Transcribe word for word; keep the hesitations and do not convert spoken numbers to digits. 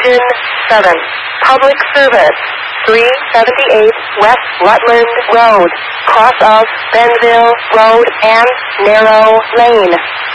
Engine seven. Public service. three seventy-eight West Rutland Road. Cross of Benville Road and Narrow Lane.